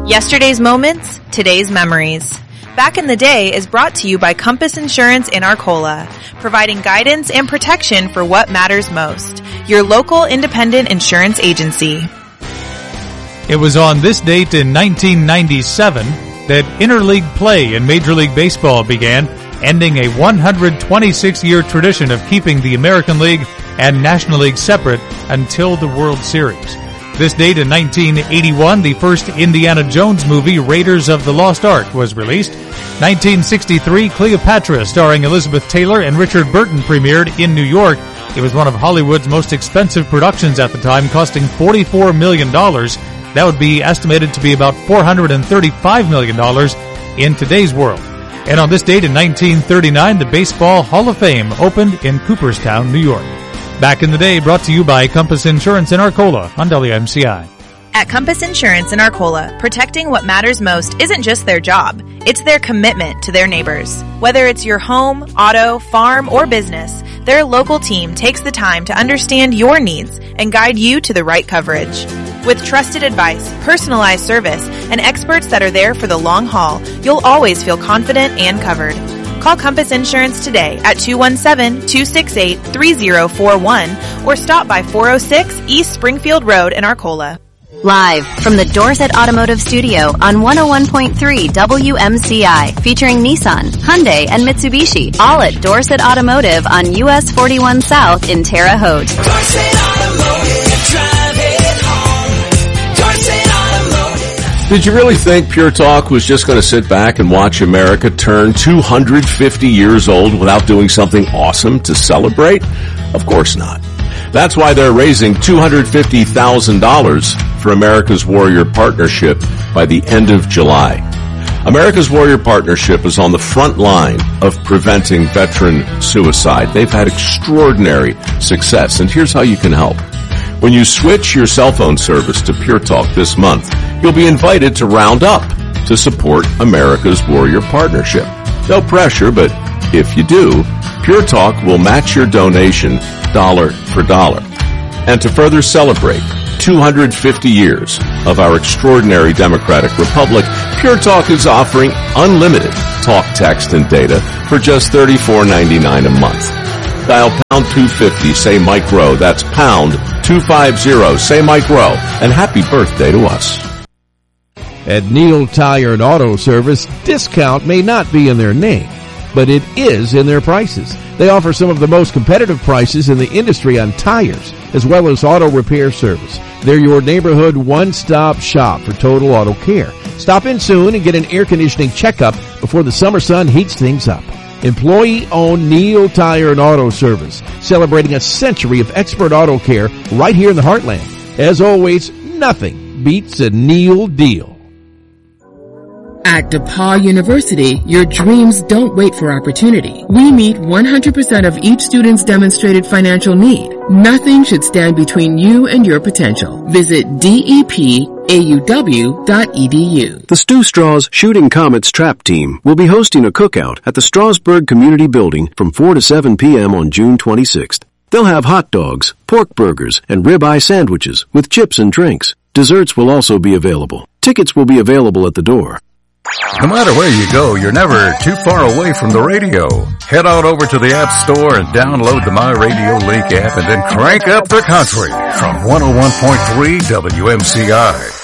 Yesterday's moments, today's memories. Back in the Day is brought to you by Compass Insurance in Arcola, providing guidance and protection for what matters most. Your local independent insurance agency. It was on this date in 1997 that interleague play in Major League Baseball began, ending a 126-year tradition of keeping the American League and National League separate until the World Series. This date in 1981, the first Indiana Jones movie, Raiders of the Lost Ark, was released. 1963, Cleopatra, starring Elizabeth Taylor and Richard Burton, premiered in New York. It was one of Hollywood's most expensive productions at the time, costing $44 million. That would be estimated to be about $435 million in today's world. And on this date in 1939, the Baseball Hall of Fame opened in Cooperstown, New York. Back in the Day, brought to you by Compass Insurance in Arcola on WMCI. At Compass Insurance in Arcola, protecting what matters most isn't just their job, it's their commitment to their neighbors. Whether it's your home, auto, farm, or business, their local team takes the time to understand your needs and guide you to the right coverage. With trusted advice, personalized service, and experts that are there for the long haul, you'll always feel confident and covered. Call Compass Insurance today at 217-268-3041 or stop by 406 East Springfield Road in Arcola. Live from the Dorset Automotive Studio on 101.3 WMCI, featuring Nissan, Hyundai, and Mitsubishi, all at Dorset Automotive on US 41 South in Terre Haute. Dorset Automotive, drive it home. Dorset Automotive. Did you really think Pure Talk was just going to sit back and watch America turn 250 years old without doing something awesome to celebrate? Of course not. That's why they're raising $250,000 for America's Warrior Partnership by the end of July. America's Warrior Partnership is on the front line of preventing veteran suicide. They've had extraordinary success, and here's how you can help. When you switch your cell phone service to Pure Talk this month, you'll be invited to round up to support America's Warrior Partnership. No pressure, but if you do, Pure Talk will match your donation dollar for dollar. And to further celebrate 250 years of our extraordinary democratic republic, Pure Talk is offering unlimited talk, text, and data for just $34.99 a month. Dial pound 250, say Mike Rowe. That's pound 250, say Mike Rowe. And happy birthday to us. At Neil Tire and Auto Service, discount may not be in their name, but it is in their prices. They offer some of the most competitive prices in the industry on tires, as well as auto repair service. They're your neighborhood one-stop shop for total auto care. Stop in soon and get an air conditioning checkup before the summer sun heats things up. Employee-owned Neil Tire and Auto Service, celebrating a century of expert auto care right here in the heartland. As always, nothing beats a Neil deal. At DePauw University, your dreams don't wait for opportunity. We meet 100% of each student's demonstrated financial need. Nothing should stand between you and your potential. Visit depauw.edu. The Stu Strauss Shooting Comets Trap Team will be hosting a cookout at the Strasburg Community Building from 4 to 7 p.m. on June 26th. They'll have hot dogs, pork burgers, and ribeye sandwiches with chips and drinks. Desserts will also be available. Tickets will be available at the door. No matter where you go, you're never too far away from the radio. Head on over to the App Store and download the My Radio Link app and then crank up the country from 101.3 WMCI.